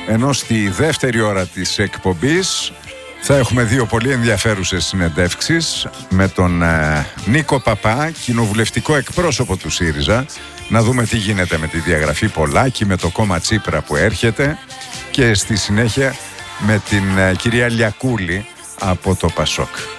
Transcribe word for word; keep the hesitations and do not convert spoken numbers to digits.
ενώ στη δεύτερη ώρα της εκπομπής θα έχουμε δύο πολύ ενδιαφέρουσες συνεντεύξεις με τον ε, Νίκο Παπά, κοινοβουλευτικό εκπρόσωπο του ΣΥΡΙΖΑ, να δούμε τι γίνεται με τη διαγραφή Πολάκη, με το κόμμα Τσίπρα που έρχεται, και στη συνέχεια με την ε, κυρία Λιακούλη από το ΠΑΣΟΚ.